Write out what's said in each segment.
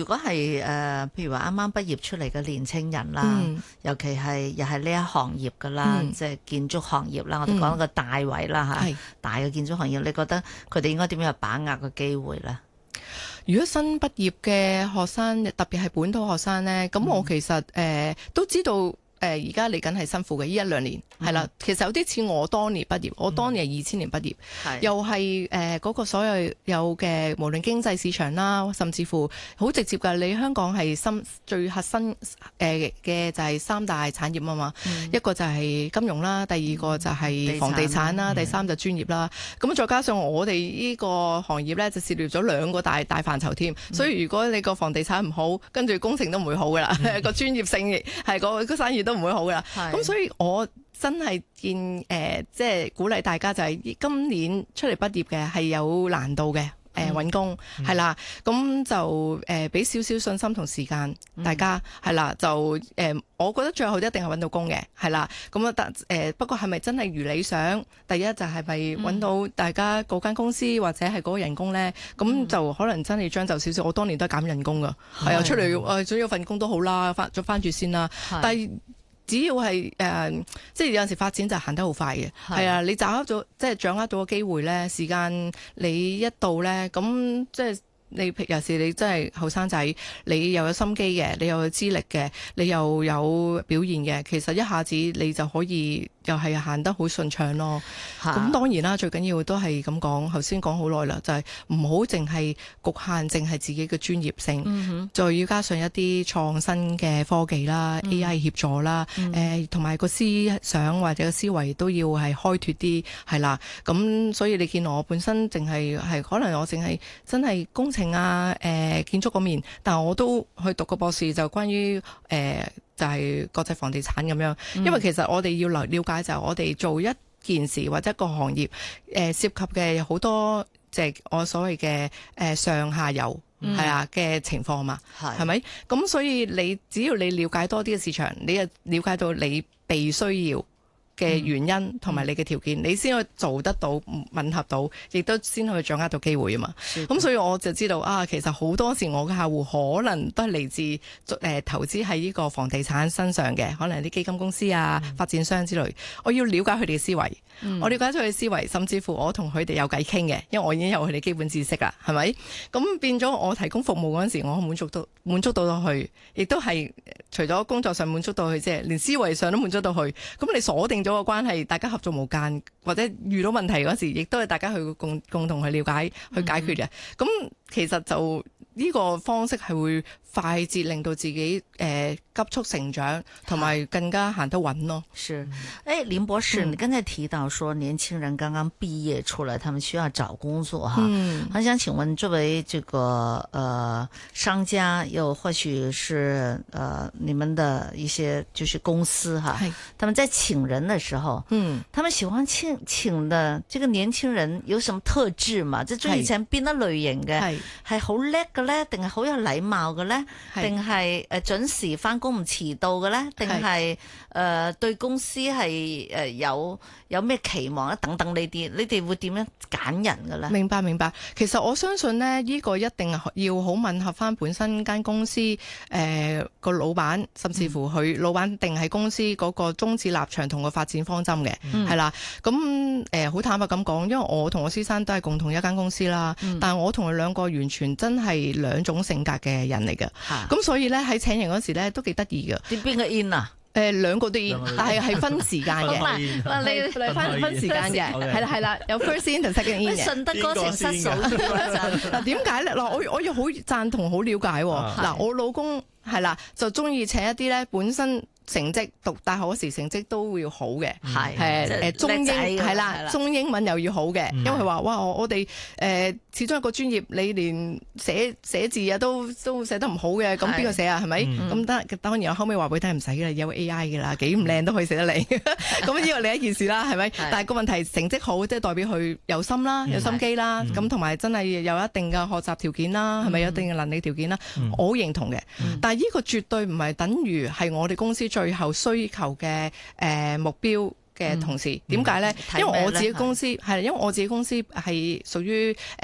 如果係譬如話啱啱畢業出嚟嘅年青人啦，尤其係又係呢一行業噶啦，即係建築行業啦，我哋講一個大位啦嚇，大嘅建築行業，你覺得佢哋應該點樣把握個機會咧？ 如果新畢業嘅學生，特別係本土學生呢，咁我其實都知道。而家嚟緊係辛苦嘅，呢1-2年係啦。其實有啲似我當年畢業，我當年係2000年畢業，又係嗰個所有嘅無論經濟市場啦，甚至乎好直接㗎。你香港係最核心嘅就係3大產業啊嘛，一個就係金融啦，第二個就係房地產啦，第三就專業啦。咁再加上我哋呢個行業咧就涉獵咗2個大範疇添，所以如果你個房地產唔好，跟住工程都唔會好㗎啦，個專業性係個生意都唔會好噶啦，咁所以我真係即係鼓勵大家就係今年出嚟畢業嘅係有難度嘅，揾工係啦，咁就俾少少信心同時間，大家係啦，就我覺得最後一定係揾到工嘅，係啦，咁不過係咪真係如理想？第一就係咪揾到大家嗰間公司或者係嗰個人工咧？咁就可能真係將就少少。我當年都係減人工噶，係啊，出嚟總有份工都好啦，翻住先啦，但係。只要係即係有陣時發展就行得好快嘅，係啊！你掌握到個機會咧，時間你一到咧，咁即係你尤其是你真係後生仔，你又有心機嘅，你又有資歷嘅，你又有表現嘅，其實一下子你就可以又係行得好順暢咯。咁當然啦，最緊要都係咁講，頭先講好耐啦，就係唔好淨係局限淨係自己嘅專業性，再要加上一啲創新嘅科技啦、AI 協助啦，同埋個思想或者個思維都要係開拓啲，係啦。咁所以你見我本身淨係可能我淨係真係工程啊、建築嗰面，但我都去讀個博士，就關於就係國際房地產咁樣，因為其實我哋要了解就係我哋做一件事或者一個行業涉及嘅好多即係我所謂嘅上下游係啊嘅情況嘛，係咪？咁所以你只要你了解多啲嘅市場，你又了解到你被需要嘅原因同埋你嘅條件，你先可以做得到吻合到，亦都先可以掌握到機會啊嘛。咁所以我就知道啊，其實好多時我嘅客戶可能都係嚟自投資喺呢個房地產身上嘅，可能啲基金公司啊、發展商之類。我要了解佢哋嘅思維，我了解咗佢哋思維，甚至乎我同佢哋有偈傾嘅，因為我已經有佢哋基本知識啦，係咪？咁變咗我提供服務嗰陣時，我滿足到佢，亦都係除咗工作上滿足到佢啫，連思維上都滿足到佢。咁你鎖定咗個關係，大家合作無間，或者遇到問題嗰時，亦都係大家去共同去了解、去解決嘅。咁其實就呢個方式係會快捷令到自己急速成長，同埋更加行得穩咯。 是，林博士，你剛才提到說年輕人剛剛畢業出來，他們需要找工作哈。我想請問，作為這個商家，又或許是你們的一些就是公司哈，他們在請人的時候，他們喜歡請的這個年輕人有什麼特質嘛？即係中意請邊一類型嘅，係好叻嘅咧，定係好有禮貌嘅咧？定係準時返工唔遲到嘅咧？定係對公司係有咩期望啊？等等呢啲，你哋會點樣揀人嘅咧？ 明白。其實我相信呢，呢個一定要好吻合返本身間公司個老闆，甚至乎佢老闆定係公司嗰個宗旨立場同個發展方針嘅，係啦。咁好坦白咁講，因為我同我先生都係共同一間公司啦，但係我同佢兩個完全真係兩種性格嘅人嚟嘅。咁所以咧喺請人嗰時咧都幾得意嘅。 邊個 in 啊？ 兩個都 in，但係分時間嘅。你分時間嘅，係啦，有 first in 同 second in 嘅。 順德歌情失數嗱，點解咧？嗱，我又好贊同好了解。嗱，我老公係啦，就中意請一啲咧本身成績讀大學嗰時成績都會好嘅，中英係啦，中英文又要好嘅，因為佢話哇，我哋始終一個專業，你連寫字啊都寫得唔好嘅，咁邊個寫啊？係咪？咁當然我後尾話俾你聽唔使嘅啦，有 AI 嘅啦，幾唔靚都可以寫得嚟。咁呢個另一件事啦，係咪？但係個問題成績好，即係代表佢有心啦，有心機啦，咁同埋真係有一定嘅學習條件啦，係咪有一定嘅能力條件啦？我好認同嘅，但係呢個絕對唔係等於係我哋公司最後需求嘅目標嘅同時，點解呢？因為我自己公司係屬於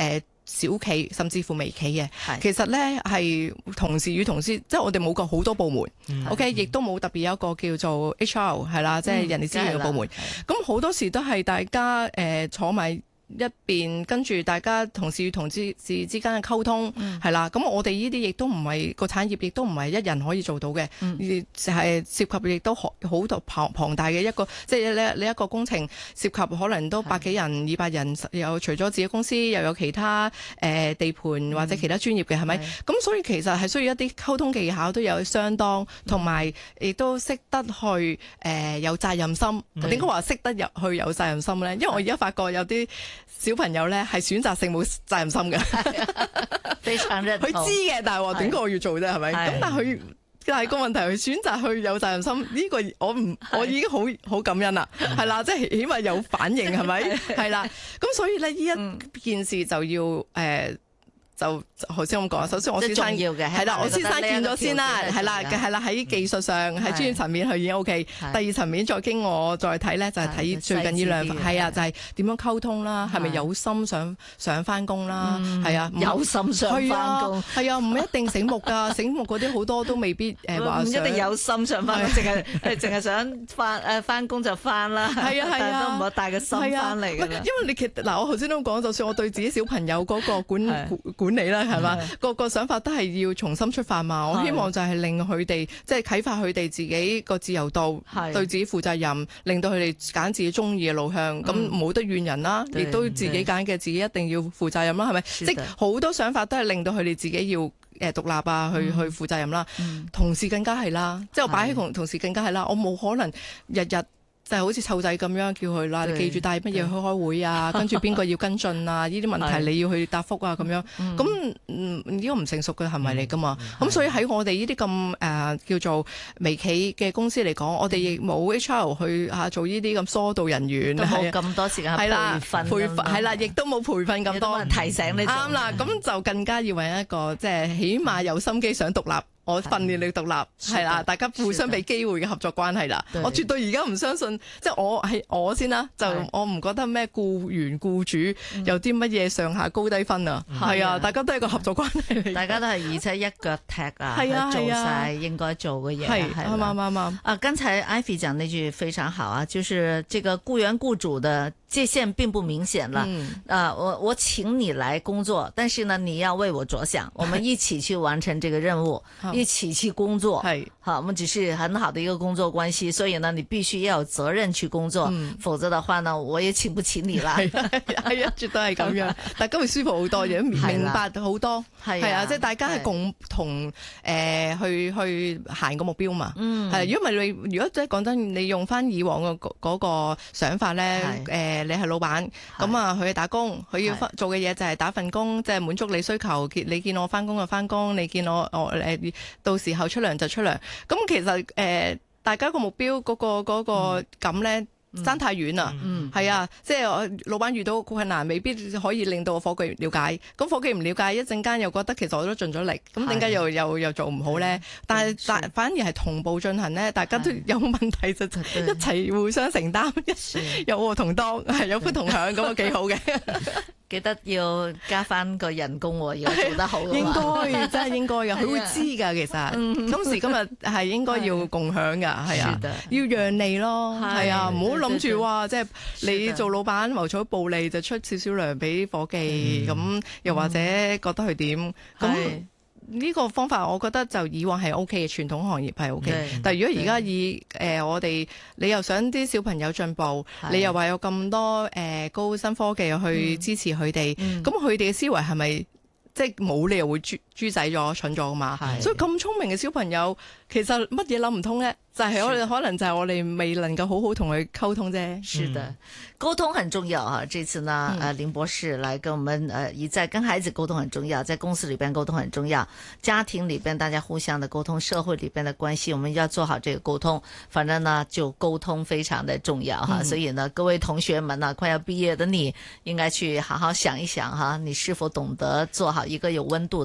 小企甚至乎微企嘅，其實咧係同事與同事，即係我哋冇個好多部門，OK，亦都冇特別有一個叫做 HR 係啦，即係人力資源嘅部門。咁好多時都係大家坐埋一邊，跟住大家同事與同事之間嘅溝通係啦。咁我哋呢啲亦都唔係個產業，亦都唔係一人可以做到嘅，係涉及亦都好多龐大嘅一個，即係你一個工程涉及可能都百幾人、200人，有除咗自己公司，又有其他地盤或者其他專業嘅，係咪？咁所以其實係需要一啲溝通技巧都有相當，同埋亦都識得去有責任心。點解話識得去有責任心咧？因為我而家發覺有啲小朋友咧係選擇性冇責任心嘅， 非常認同。 佢知嘅，但係話點解我要做啫？係咪？咁但係個問題，佢選擇去有責任心呢個我已經好感恩啦，係啦，即係起碼有反應，係咪？係啦，咁所以咧呢一件事就要就頭先咁講，首先我先生係啦，我先生見咗先啦，係啦，喺技術上喺專業層面佢已經 OK。第二層面再經我再睇咧，就係睇最近呢兩係啊，就係點樣溝通啦，係咪有心想翻工啦？係啊， 有心想翻工係啊，唔一定醒目㗎，醒目嗰啲好多都未必話唔一定有心想翻工，淨係想翻工就翻啦。 係啊係啊， 都唔好帶個心翻嚟㗎啦。 因為你嗱，我頭先都講，就算我對自己小朋友嗰個管理啦，係嘛，個想法都係要重新出發嘛。我希望就係令佢哋即係啟發佢哋自己個自由度，對自己負責任，令到佢哋揀自己中意嘅路向。咁冇得怨人啦，亦都自己揀嘅，自己一定要負責任啦，係咪？即係好多想法都係令到佢哋自己要獨立啊，去負責任啦。同事更加係啦，即係我擺喺同事更加係啦。我冇可能日日就係好似湊仔咁樣叫佢啦，你記住帶乜嘢去開會啊，跟住邊個要跟進啊，呢啲問題你要去答覆啊咁樣。咁呢個唔成熟嘅行為嚟㗎嘛。咁所以喺我哋呢啲咁叫做微企嘅公司嚟講，我哋亦冇 HR 去做呢啲咁疏導人員， 都冇咁多時間培訓係啦，亦都冇培訓咁多提醒你。 啱啦，咁就更加要揾一個即係起碼有心機想獨立。我訓練你獨立係啦，大家互相俾機會嘅合作關係啦。我絕對而家唔相信，即係我先啦，就我唔覺得咩僱員僱主有啲乜嘢上下高低分啊。係啊，大家都係個合作關係嚟。 大家都係而且一腳踢啊，做晒應該做嘅嘢。 係啱。 啊，剛才 Ivy 講那句非常好啊，就是這個僱員僱主的界限並不明顯了。我請你來工作，但是呢，你要為我着想，我們一起去完成這個任務。一起去工作，好，我們只是很好的一個工作關係，所以呢，你必須要有責任去工作，否則的話呢，我也請不起你啦。 係啊，絕對係咁樣，大家會舒服好多，亦都明白好多，係啊，即係大家係共同去行個目標嘛。係，如果唔係你，如果即係講真，你用翻以往嘅嗰個想法咧，你係老闆，咁啊，佢係打工，佢要做嘅嘢就係打份工，即係滿足你需求。你見我翻工就翻工，你見我到時候出糧就出糧，咁其實大家個目標嗰個咁咧爭太遠啦，係啊，即係老闆遇到困難，未必可以令到個夥計了解，咁夥計唔了解，一陣間又覺得其實我都盡咗力，咁點解又做唔好咧？但係反而係同步進行咧，大家都有問題就一齊互相承擔，有禍同當，係有福同享，咁啊幾好嘅。 記得要加翻個人工喎，如果做得好嘅話，應該真係應該嘅，佢會知㗎。其實今時今日係應該要共享㗎，係啊，要讓利咯，係啊，唔好諗住話即係你做老闆謀取暴利就出少少糧俾伙計，咁又或者覺得佢點咁。呢個方法我覺得就以往係 O K 嘅，傳統行業係 O K。但係如果而家以我哋，你又想啲小朋友進步，你又話有咁多高新科技去支持佢哋，咁佢哋嘅思維係咪即係冇理由會豬仔咗、蠢咗㗎嘛？所以咁聰明嘅小朋友，其實乜嘢諗唔通咧？就係可能就係我哋未能夠好好同佢溝通啫。 是的，溝通很重要啊！這次呢，林博士來跟我們一再跟孩子溝通很重要，在公司裏邊溝通很重要，家庭裏邊大家互相的溝通，社會裏邊的關係，我們要做好這個溝通。反正呢，就溝通非常的重要哈。所以呢，各位同學們呢，快要畢業的你，應該去好好想一想哈，你是否懂得做好一個有溫度的溝通。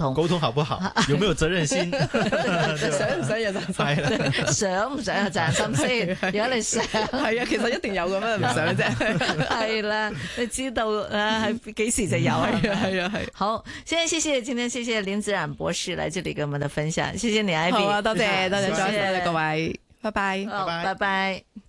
通？ 溝通好不好？有沒有責任心？ 想唔想有責任心？ 想唔想有責任心先？如果你想， 係啊，其實一定有咁樣，唔想啫。 係啦，你知道係幾時就有啊？ 係啊，係。 好，先謝謝今天謝謝林子冉博士來這裡跟我們的分享，謝謝你，Ivy。 好啊，多謝，再見各位，拜拜， 拜拜。